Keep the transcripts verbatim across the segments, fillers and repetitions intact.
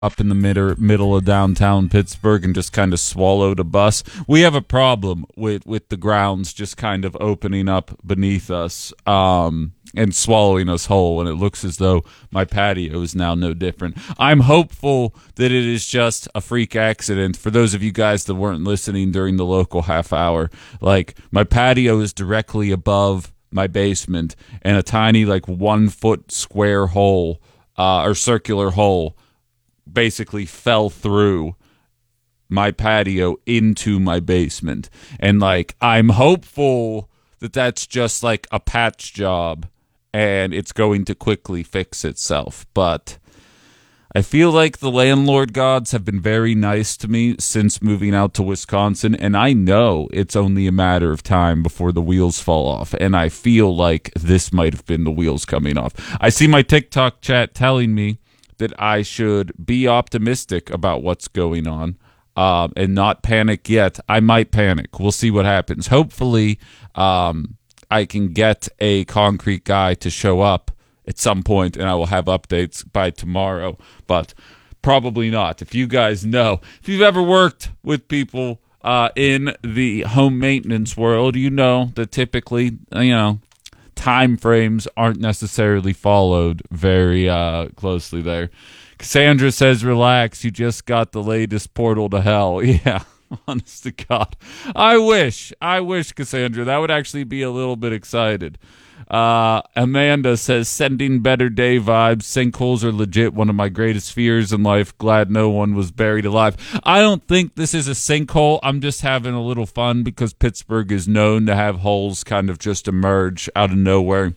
up in the mid- middle of downtown Pittsburgh and just kind of swallowed a bus. We have a problem with, with the grounds just kind of opening up beneath us um, and swallowing us whole, and it looks as though my patio is now no different. I'm hopeful that it is just a freak accident. For those of you guys that weren't listening during the local half hour, like, my patio is directly above my basement, and a tiny, like, one foot square hole uh, or circular hole basically fell through my patio into my basement. And like, I'm hopeful that that's just like a patch job and it's going to quickly fix itself. But I feel like the landlord gods have been very nice to me since moving out to Wisconsin, and I know it's only a matter of time before the wheels fall off, and I feel like this might have been the wheels coming off. I see my TikTok chat telling me that I should be optimistic about what's going on um, and not panic yet. I might panic. We'll see what happens. Hopefully, um, I can get a concrete guy to show up at some point, and I will have updates by tomorrow, but probably not. If you guys know, if you've ever worked with people uh, in the home maintenance world, you know that typically, you know, time frames aren't necessarily followed very uh, closely there. Cassandra says, relax, you just got the latest portal to hell. Yeah, honest to God. I wish, I wish, Cassandra. That would actually be a little bit excited. Uh, Amanda says, sending better day vibes. Sinkholes are legit one of my greatest fears in life. Glad no one was buried alive. I don't think this is a sinkhole. I'm just having a little fun because Pittsburgh is known to have holes kind of just emerge out of nowhere.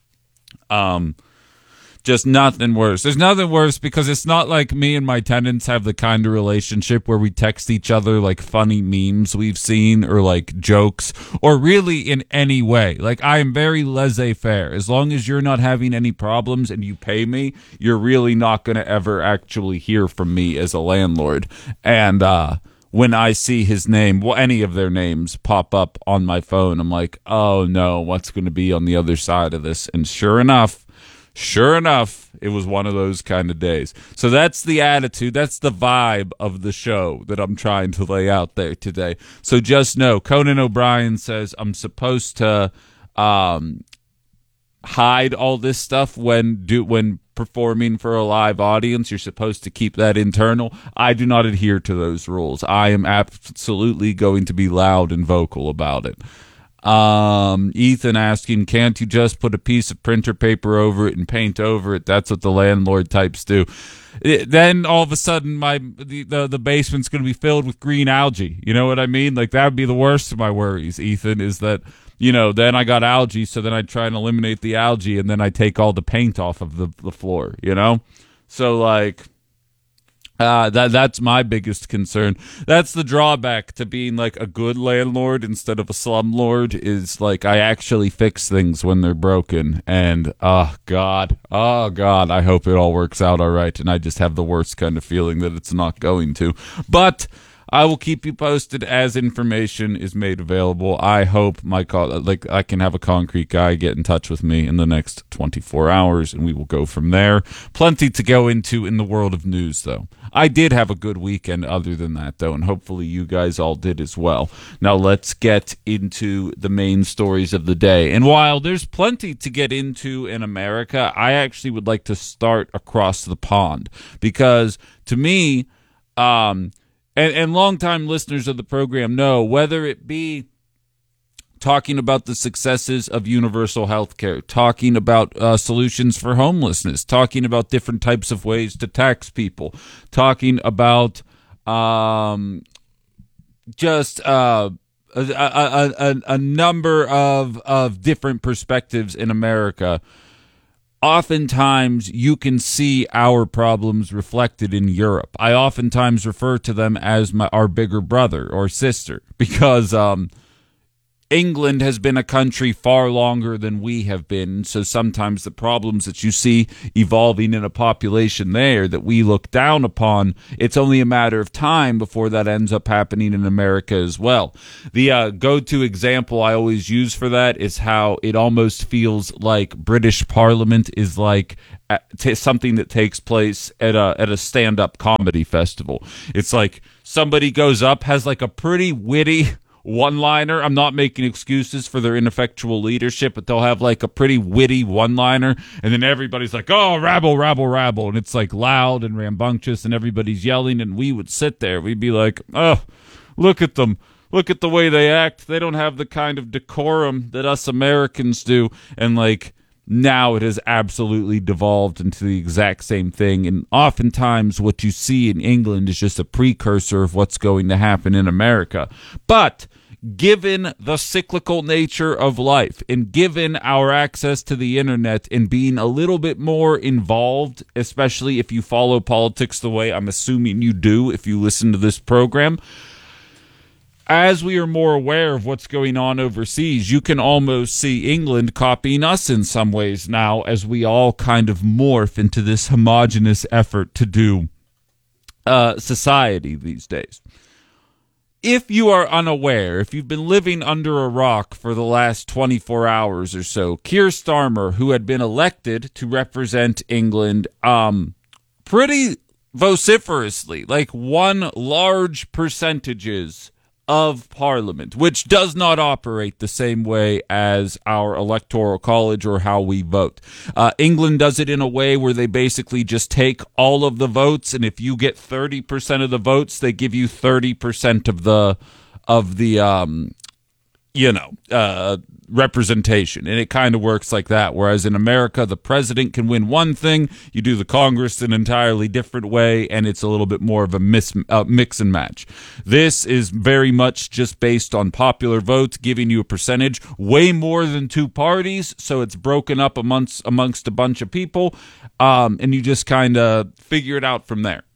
Um, just nothing worse. There's nothing worse because it's not like me and my tenants have the kind of relationship where we text each other like funny memes we've seen or like jokes or really in any way. Like, I am very laissez-faire. As long as you're not having any problems and you pay me, you're really not going to ever actually hear from me as a landlord. And uh, when I see his name, well, any of their names pop up on my phone, I'm like, oh no, what's going to be on the other side of this? And sure enough, Sure enough, it was one of those kind of days. So that's the attitude, that's the vibe of the show that I'm trying to lay out there today. So just know, Conan O'Brien says I'm supposed to um, hide all this stuff when do when performing for a live audience. You're supposed to keep that internal. I do not adhere to those rules. I am absolutely going to be loud and vocal about it. Um, Ethan asking, can't you just put a piece of printer paper over it and paint over it? That's what the landlord types do. It, then all of a sudden, my the, the, the basement's going to be filled with green algae. You know what I mean? Like, that would be the worst of my worries, Ethan, is that, you know, then I got algae, so then I try and eliminate the algae, and then I take all the paint off of the, the floor, you know? So, like... Uh, that that's my biggest concern. That's the drawback to being like a good landlord instead of a slumlord, is like I actually fix things when they're broken. And oh god, oh god, I hope it all works out all right. And I just have the worst kind of feeling that it's not going to. But I will keep you posted as information is made available. I hope my co- like I can have a concrete guy get in touch with me in the next twenty-four hours, and we will go from there. Plenty to go into in the world of news, though. I did have a good weekend other than that, though, and hopefully you guys all did as well. Now let's get into the main stories of the day. And while there's plenty to get into in America, I actually would like to start across the pond because, to me, um... And, and longtime listeners of the program know, whether it be talking about the successes of universal health care, talking about uh, solutions for homelessness, talking about different types of ways to tax people, talking about um, just uh, a, a, a, a number of, of different perspectives in America. Oftentimes, you can see our problems reflected in Europe. I oftentimes refer to them as my, our bigger brother or sister because um, England has been a country far longer than we have been, so sometimes the problems that you see evolving in a population there that we look down upon, it's only a matter of time before that ends up happening in America as well. The uh, go-to example I always use for that is how it almost feels like British Parliament is like uh, t- something that takes place at a at a stand-up comedy festival. It's like somebody goes up, has like a pretty witty one-liner. I'm not making excuses for their ineffectual leadership, but they'll have like a pretty witty one-liner, and then everybody's like, oh, rabble, rabble, rabble, and it's like loud and rambunctious, and everybody's yelling, and we would sit there. We'd be like, oh, look at them. Look at the way they act. They don't have the kind of decorum that us Americans do. And like, now it has absolutely devolved into the exact same thing. And oftentimes what you see in England is just a precursor of what's going to happen in America. But given the cyclical nature of life and given our access to the internet and being a little bit more involved, especially if you follow politics the way I'm assuming you do if you listen to this program, as we are more aware of what's going on overseas, you can almost see England copying us in some ways now as we all kind of morph into this homogenous effort to do uh, society these days. If you are unaware, if you've been living under a rock for the last twenty-four hours or so, Keir Starmer, who had been elected to represent England um, pretty vociferously, like won large percentages of Parliament, which does not operate the same way as our electoral college or how we vote. Uh, England does it in a way where they basically just take all of the votes, and if you get thirty percent of the votes, they give you thirty percent of the of the um, you know uh, representation, and it kind of works like that. Whereas in America, the president can win one thing, you do the Congress an entirely different way, and it's a little bit more of a mis- uh, mix and match. This is very much just based on popular votes, giving you a percentage, way more than two parties, so it's broken up amongst amongst a bunch of people, um, and you just kind of figure it out from there.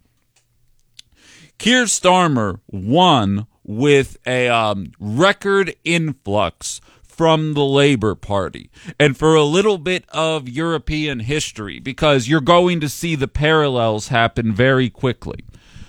Keir Starmer won with a um, record influx from the Labour Party. And for a little bit of European history, because you're going to see the parallels happen very quickly.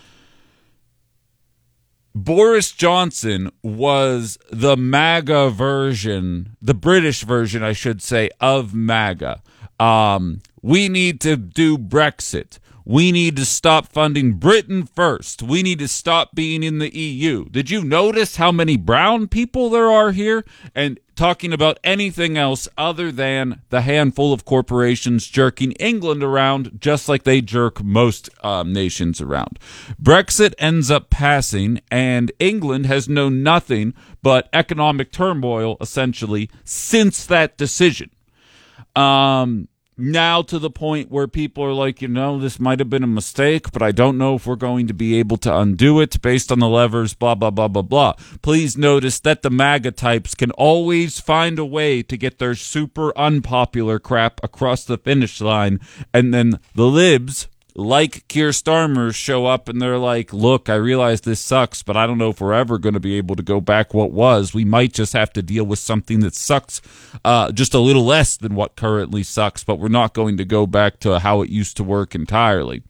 Boris Johnson was the MAGA version, the British version, I should say, of MAGA. Um, we need to do Brexit. We need to stop funding Britain first. We need to stop being in the E U. Did you notice how many brown people there are here? And talking about anything else other than the handful of corporations jerking England around just like they jerk most um, nations around. Brexit ends up passing, and England has known nothing but economic turmoil, essentially, since that decision. Um... Now to the point where people are like, you know, this might have been a mistake, but I don't know if we're going to be able to undo it based on the levers, blah, blah, blah, blah, blah. Please notice that the MAGA types can always find a way to get their super unpopular crap across the finish line, and then the libs, like Keir Starmer, show up and they're like, look, I realize this sucks, but I don't know if we're ever going to be able to go back what was. We might just have to deal with something that sucks uh, just a little less than what currently sucks, but we're not going to go back to how it used to work entirely.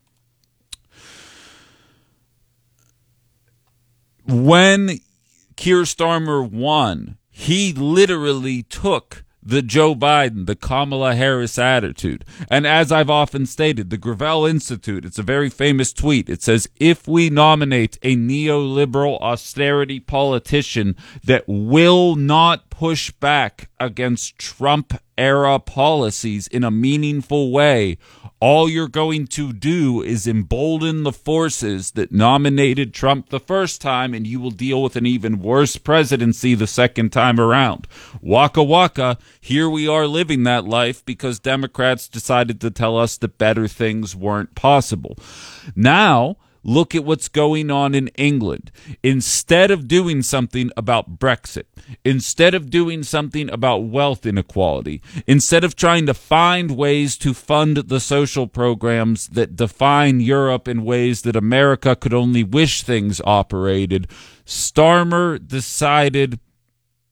When Keir Starmer won, he literally took the Joe Biden, the Kamala Harris attitude. And as I've often stated, the Gravel Institute, it's a very famous tweet. It says, if we nominate a neoliberal austerity politician that will not push back against Trump-era policies in a meaningful way, all you're going to do is embolden the forces that nominated Trump the first time, and you will deal with an even worse presidency the second time around. Waka waka, here we are living that life because Democrats decided to tell us that better things weren't possible. Now, look at what's going on in England. Instead of doing something about Brexit, instead of doing something about wealth inequality, instead of trying to find ways to fund the social programs that define Europe in ways that America could only wish things operated, Starmer decided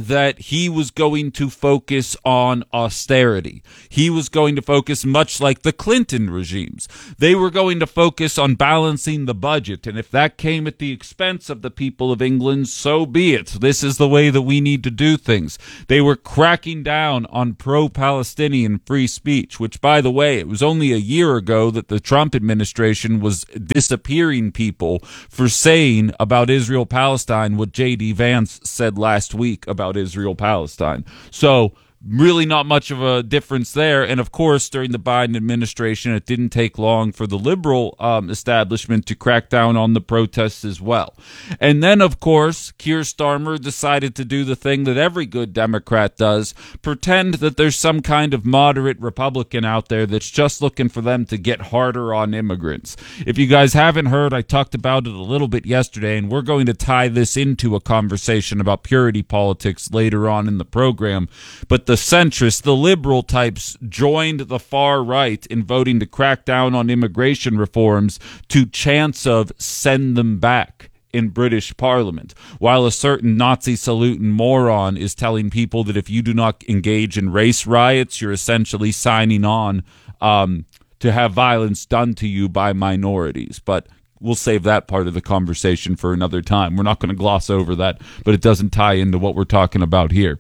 that he was going to focus on austerity. He was going to focus much like the Clinton regimes. They were going to focus on balancing the budget, and if that came at the expense of the people of England, so be it. This is the way that we need to do things. They were cracking down on pro-Palestinian free speech, which, by the way, it was only a year ago that the Trump administration was disappearing people for saying about Israel-Palestine what J D Vance said last week about about Israel-Palestine. So really not much of a difference there. And of course, during the Biden administration, it didn't take long for the liberal um, establishment to crack down on the protests as well. And then, of course, Keir Starmer decided to do the thing that every good Democrat does, pretend that there's some kind of moderate Republican out there that's just looking for them to get harder on immigrants. If you guys haven't heard, I talked about it a little bit yesterday, and we're going to tie this into a conversation about purity politics later on in the program. But the The centrists, the liberal types, joined the far right in voting to crack down on immigration reforms to chance of send them back in British Parliament, while a certain Nazi-saluting moron is telling people that if you do not engage in race riots, you're essentially signing on um, to have violence done to you by minorities. But we'll save that part of the conversation for another time. We're not going to gloss over that, but it doesn't tie into what we're talking about here.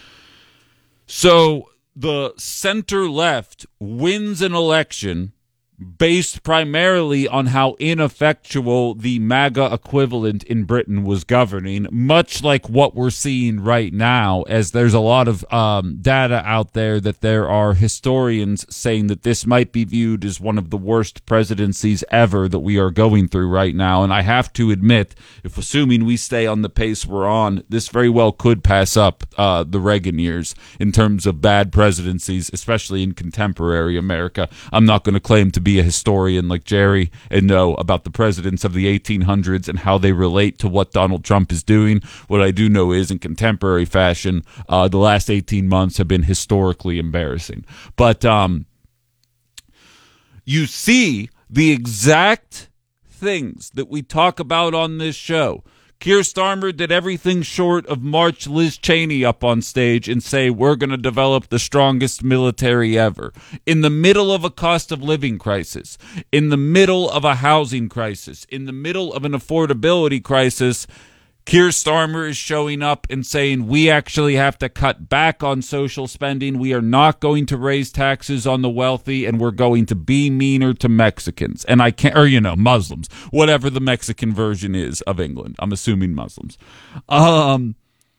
So the center-left wins an election based primarily on how ineffectual the MAGA equivalent in Britain was governing, much like what we're seeing right now, as there's a lot of um, data out there that there are historians saying that this might be viewed as one of the worst presidencies ever that we are going through right now. And I have to admit, if assuming we stay on the pace we're on, this very well could pass up uh, the Reagan years in terms of bad presidencies, especially in contemporary America. I'm not going to claim to be a historian like Jerry and know about the presidents of the eighteen hundreds and how they relate to what Donald Trump is doing. What I do know is, in contemporary fashion, uh, the last eighteen months have been historically embarrassing. But um, you see the exact things that we talk about on this show. Keir Starmer did everything short of march Liz Cheney up on stage and say, we're going to develop the strongest military ever. In the middle of a cost of living crisis, in the middle of a housing crisis, in the middle of an affordability crisis, Keir Starmer is showing up and saying, we actually have to cut back on social spending. We are not going to raise taxes on the wealthy, and we're going to be meaner to Mexicans. And I can't, or, you know, Muslims, whatever the Mexican version is of England. I'm assuming Muslims. Um,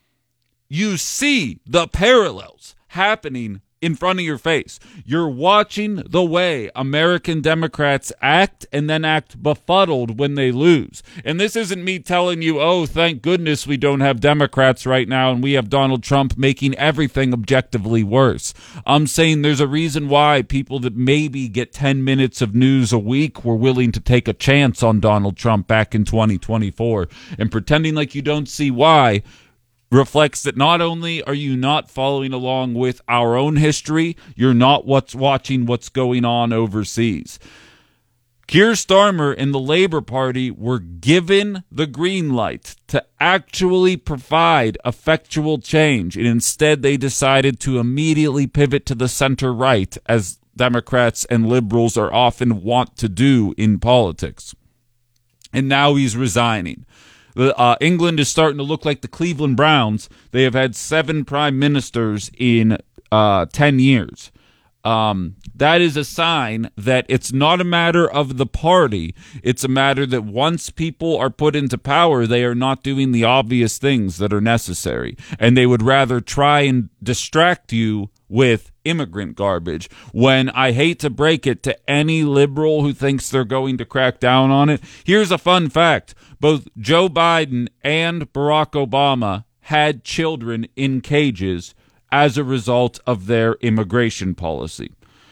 you see the parallels happening in front of your face. You're watching the way American Democrats act and then act befuddled when they lose. And this isn't me telling you, oh, thank goodness we don't have Democrats right now and we have Donald Trump making everything objectively worse. I'm saying there's a reason why people that maybe get ten minutes of news a week were willing to take a chance on Donald Trump back in twenty twenty-four. And pretending like you don't see why reflects that not only are you not following along with our own history, you're not what's watching what's going on overseas. Keir Starmer and the Labour Party were given the green light to actually provide effectual change, and instead they decided to immediately pivot to the center-right, as Democrats and liberals are often wont to do in politics. And now he's resigning. Uh, England is starting to look like the Cleveland Browns. They have had seven prime ministers in uh, ten years. Um, that is a sign that it's not a matter of the party. It's a matter that once people are put into power, they are not doing the obvious things that are necessary. And they would rather try and distract you with immigrant garbage, when I hate to break it to any liberal who thinks they're going to crack down on it. Here's a fun fact. Both Joe Biden and Barack Obama had children in cages as a result of their immigration policy.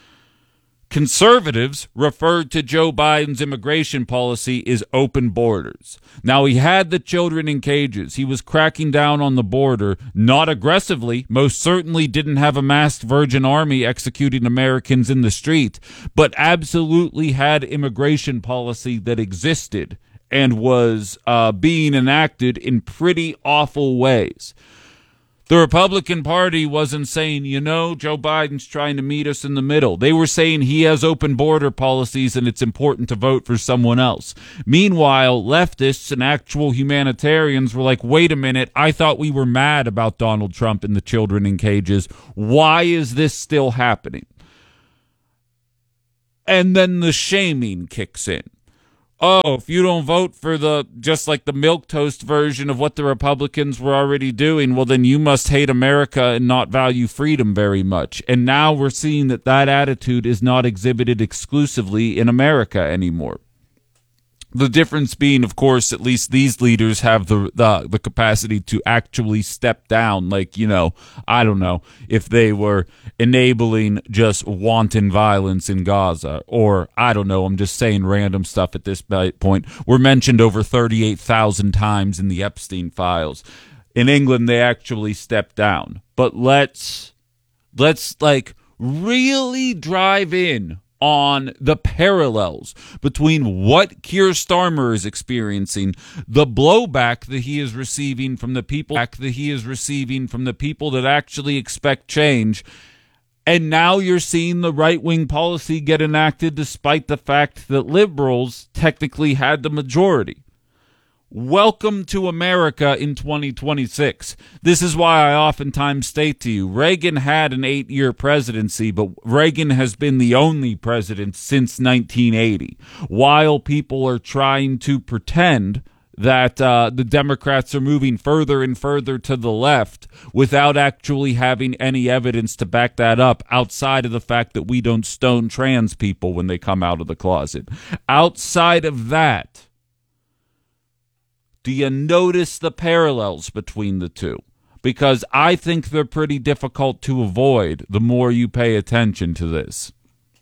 Conservatives referred to Joe Biden's immigration policy as open borders. Now, he had the children in cages. He was cracking down on the border, not aggressively, most certainly didn't have a masked Virgin Army executing Americans in the street, but absolutely had immigration policy that existed and was uh, being enacted in pretty awful ways. The Republican Party wasn't saying, you know, Joe Biden's trying to meet us in the middle. They were saying he has open border policies and it's important to vote for someone else. Meanwhile, leftists and actual humanitarians were like, wait a minute, I thought we were mad about Donald Trump and the children in cages. Why is this still happening? And then the shaming kicks in. Oh, if you don't vote for the, just like the milquetoast version of what the Republicans were already doing, well, then you must hate America and not value freedom very much. And now we're seeing that that attitude is not exhibited exclusively in America anymore. The difference being, of course, at least these leaders have the, the the capacity to actually step down. Like, you know, I don't know, if they were enabling just wanton violence in Gaza, or I don't know, I'm just saying random stuff at this point, were mentioned over thirty-eight thousand times in the Epstein files. In England, they actually stepped down. But let's, let's like really drive in on the parallels between what Keir Starmer is experiencing, the blowback that he is receiving from the people that he is receiving from the people that actually expect change, and now you're seeing the right-wing policy get enacted despite the fact that liberals technically had the majority. Welcome to America in twenty twenty-six. This is why I oftentimes state to you, Reagan had an eight-year presidency, but Reagan has been the only president since nineteen eighty. While people are trying to pretend that uh, the Democrats are moving further and further to the left without actually having any evidence to back that up, outside of the fact that we don't stone trans people when they come out of the closet. Outside of that, do you notice the parallels between the two? Because I think they're pretty difficult to avoid the more you pay attention to this.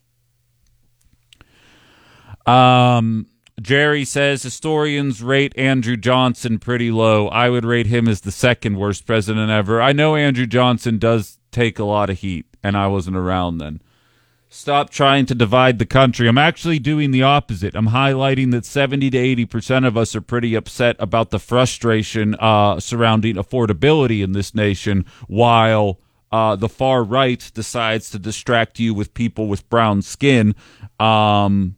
Um, Jerry says, historians rate Andrew Johnson pretty low. I would rate him as the second worst president ever. I know Andrew Johnson does take a lot of heat, and I wasn't around then. Stop trying to divide the country. I'm actually doing the opposite. I'm highlighting that seventy to eighty percent of us are pretty upset about the frustration uh, surrounding affordability in this nation, while uh, the far right decides to distract you with people with brown skin. Um,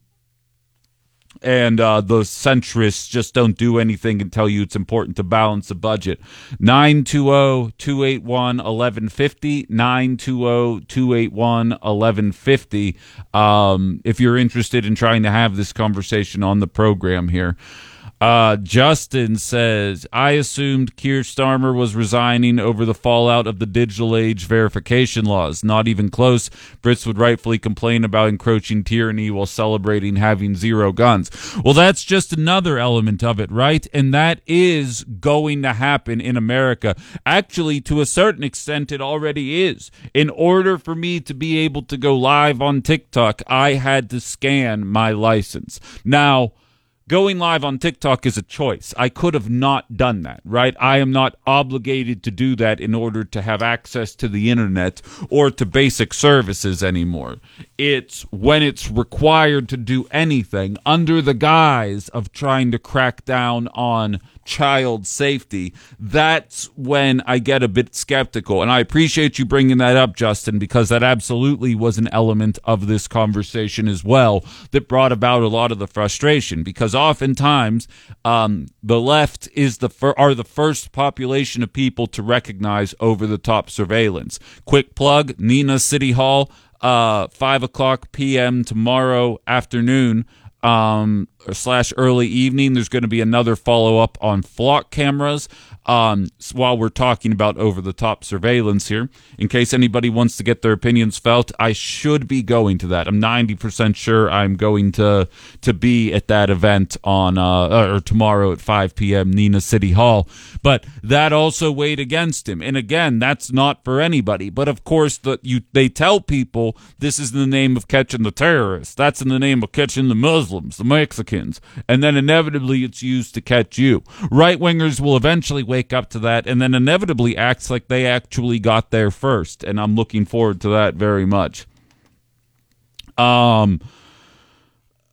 and uh, the centrists just don't do anything and tell you it's important to balance the budget. nine two zero, two eight one, one one five zero, nine two zero, two eight one, one one five zero, um, if you're interested in trying to have this conversation on the program here. Uh, Justin says, I assumed Keir Starmer was resigning over the fallout of the digital age verification laws. Not even close. Brits would rightfully complain about encroaching tyranny while celebrating having zero guns. Well, that's just another element of it, right? And that is going to happen in America. Actually, to a certain extent, it already is. In order for me to be able to go live on TikTok, I had to scan my license. Now, going live on TikTok is a choice. I could have not done that, right? I am not obligated to do that in order to have access to the internet or to basic services anymore. It's when it's required to do anything under the guise of trying to crack down on child safety, that's when I get a bit skeptical. And I appreciate you bringing that up, Justin, because that absolutely was an element of this conversation as well that brought about a lot of the frustration, because oftentimes um, the left is the fir- are the first population of people to recognize over-the-top surveillance. Quick plug, Nina City Hall, uh, five o'clock p.m. tomorrow afternoon, um, slash early evening. There's going to be another follow-up on flock cameras. Um, while we're talking about over-the-top surveillance here, in case anybody wants to get their opinions felt, I should be going to that. I'm ninety percent sure I'm going to to be at that event on uh, or tomorrow at five p.m. Nina City Hall. But that also weighed against him. And again, that's not for anybody. But of course, the, you they tell people this is in the name of catching the terrorists. That's in the name of catching the Muslims, the Mexicans. And then inevitably it's used to catch you. Right-wingers will eventually wake up to that and then inevitably acts like they actually got there first. And I'm looking forward to that very much. Um...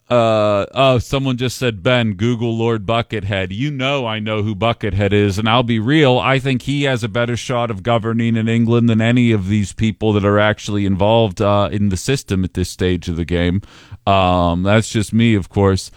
Uh, oh, someone just said, Ben, Google Lord Buckethead. You know I know who Buckethead is, and I'll be real, I think he has a better shot of governing in England than any of these people that are actually involved uh, in the system at this stage of the game. Um, that's just me, of course.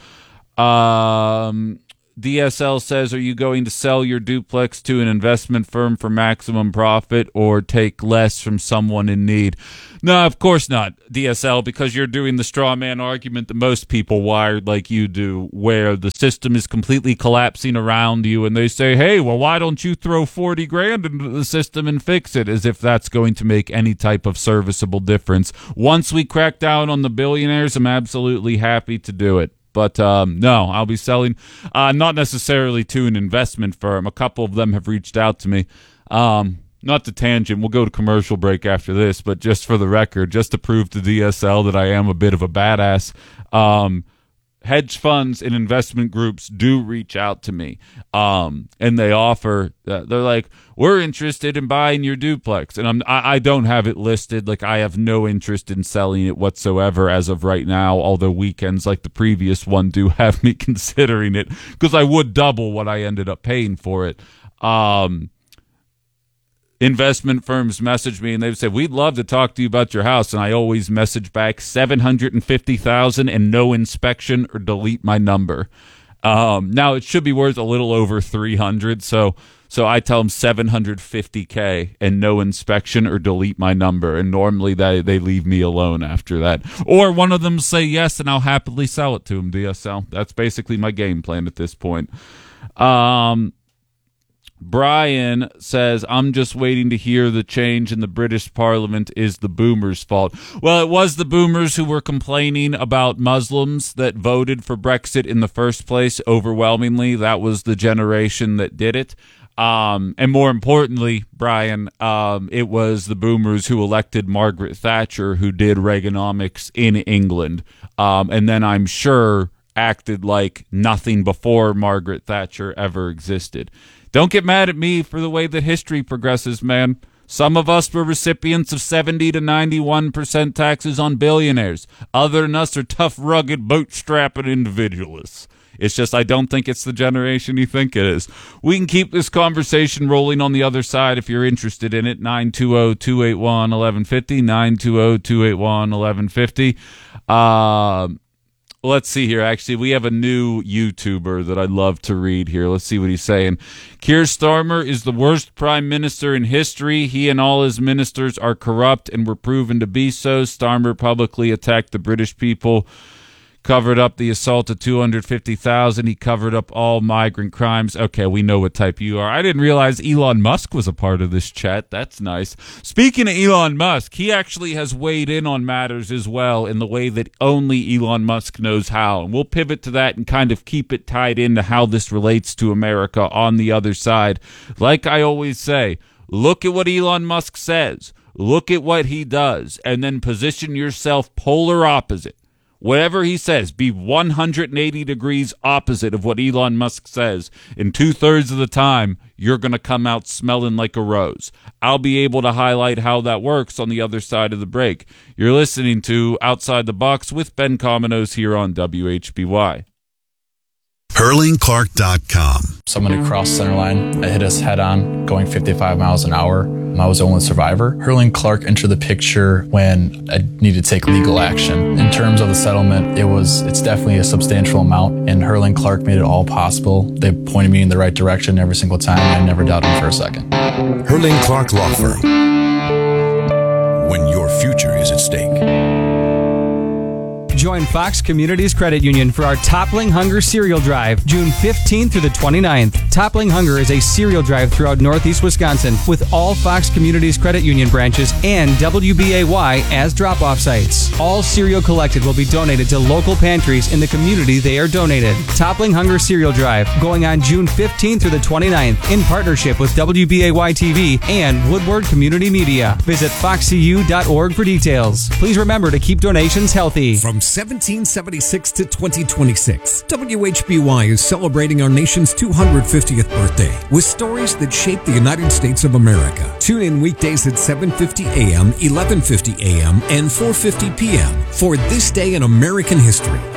Um... D S L says, are you going to sell your duplex to an investment firm for maximum profit or take less from someone in need? No, of course not, D S L, because you're doing the straw man argument that most people wired like you do, where the system is completely collapsing around you and they say, hey, well, why don't you throw forty grand into the system and fix it, as if that's going to make any type of serviceable difference. Once we crack down on the billionaires, I'm absolutely happy to do it. But um, no, I'll be selling, uh, not necessarily to an investment firm. A couple of them have reached out to me. Um, not to tangent, we'll go to commercial break after this, but just for the record, just to prove to D S L that I am a bit of a badass, um, hedge funds and investment groups do reach out to me, um, and they offer, uh, they're like, we're interested in buying your duplex, and I'm, I, I don't have it listed. Like, I have no interest in selling it whatsoever as of right now, although weekends like the previous one do have me considering it, because I would double what I ended up paying for it. Um, investment firms message me and they've said, we'd love to talk to you about your house. And I always message back seven hundred fifty thousand dollars and no inspection or delete my number. Um, now it should be worth a little over three hundred. So, so I tell them seven hundred fifty K and no inspection or delete my number. And normally they, they leave me alone after that. Or one of them say yes and I'll happily sell it to them, D S L. That's basically my game plan at this point. Um, Brian says, I'm just waiting to hear the change in the British Parliament is the boomers' fault. Well, it was the boomers who were complaining about Muslims that voted for Brexit in the first place overwhelmingly. That was the generation that did it. Um, and more importantly, Brian, um, it was the boomers who elected Margaret Thatcher, who did Reaganomics in England. Um, and then I'm sure acted like nothing before Margaret Thatcher ever existed. Don't get mad at me for the way that history progresses, man. Some of us were recipients of seventy to ninety-one percent taxes on billionaires. Other than us are tough, rugged, bootstrapping individualists. It's just I don't think it's the generation you think it is. We can keep this conversation rolling on the other side if you're interested in it. nine two zero, two eight one, one one five zero, nine two zero, two eight one, one one five zero. Uh, let's see here. Actually, we have a new YouTuber that I'd love to read here. Let's see what he's saying. Keir Starmer is the worst prime minister in history. He and all his ministers are corrupt and were proven to be so. Starmer publicly attacked the British people, covered up the assault of two hundred fifty thousand. He covered up all migrant crimes. Okay, we know what type you are. I didn't realize Elon Musk was a part of this chat. That's nice. Speaking of Elon Musk, he actually has weighed in on matters as well in the way that only Elon Musk knows how. And we'll pivot to that and kind of keep it tied into how this relates to America on the other side. Like I always say, look at what Elon Musk says. Look at what he does. And then position yourself polar opposite. Whatever he says, be one hundred eighty degrees opposite of what Elon Musk says. And two-thirds of the time, you're going to come out smelling like a rose. I'll be able to highlight how that works on the other side of the break. You're listening to Outside the Box with Ben Cominos here on W H B Y. Hurling Clark dot com. Someone who crossed center line, I hit us head on, going fifty-five miles an hour. I was the only survivor. Hurling Clark entered the picture when I needed to take legal action. In terms of the settlement, it was it's definitely a substantial amount, and Hurling Clark made it all possible. They pointed me in the right direction every single time, and I never doubted them for a second. Hurling Clark Law Firm. When your future is at stake. Join Fox Communities Credit Union for our Toppling Hunger Cereal Drive, June fifteenth through the twenty-ninth. Toppling Hunger is a cereal drive throughout Northeast Wisconsin with all Fox Communities Credit Union branches and W B A Y as drop-off sites. All cereal collected will be donated to local pantries in the community they are donated. Toppling Hunger Cereal Drive, going on June fifteenth through the twenty-ninth in partnership with W B A Y T V and Woodward Community Media. Visit fox c u dot org for details. Please remember to keep donations healthy. From seventeen seventy-six to twenty twenty-six, W H B Y is celebrating our nation's two hundred fiftieth birthday with stories that shaped the United States of America. Tune in weekdays at seven fifty a.m., eleven fifty a.m., and four fifty p.m. for This Day in American History.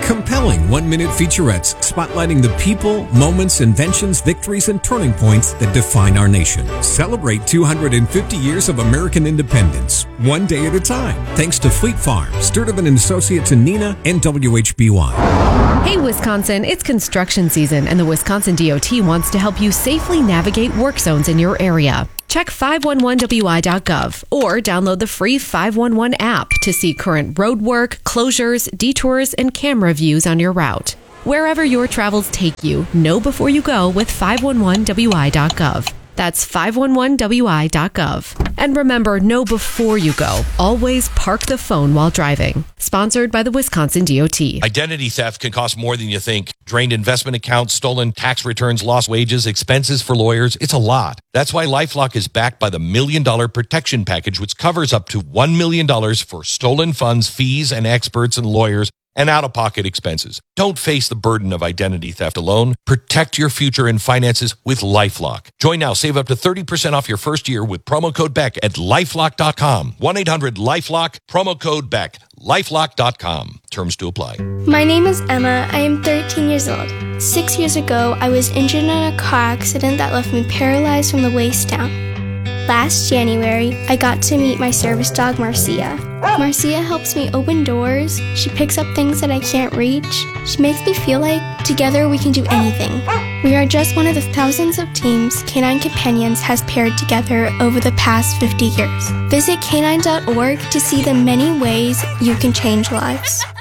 Compelling one-minute featurettes spotlighting the people, moments, inventions, victories, and turning points that define our nation. Celebrate two hundred fifty years of American independence, one day at a time. Thanks to Fleet Farm, Sturtevant and Associates in Neenah, and W H B Y. Hey Wisconsin, it's construction season and the Wisconsin D O T wants to help you safely navigate work zones in your area. Check five one one W I dot gov or download the free five one one app to see current road work, closures, detours, and camera views on your route. Wherever your travels take you, know before you go with five one one W I dot gov. That's five one one W I dot gov. And remember, know before you go. Always park the phone while driving. Sponsored by the Wisconsin D O T. Identity theft can cost more than you think. Drained investment accounts, stolen tax returns, lost wages, expenses for lawyers. It's a lot. That's why LifeLock is backed by the Million Dollar Protection Package, which covers up to one million dollars for stolen funds, fees, and experts and lawyers, and out-of-pocket expenses. Don't face the burden of identity theft alone. Protect your future and finances with LifeLock. Join now. Save up to thirty percent off your first year with promo code Beck at lifelock dot com. one eight hundred lifelock, promo code Beck. lifelock dot com. Terms to apply. My name is Emma. I am thirteen years old. Six years ago, I was injured in a car accident that left me paralyzed from the waist down. Last January, I got to meet my service dog, Marcia. Marcia helps me open doors. She picks up things that I can't reach. She makes me feel like together we can do anything. We are just one of the thousands of teams Canine Companions has paired together over the past fifty years. Visit canine dot org to see the many ways you can change lives.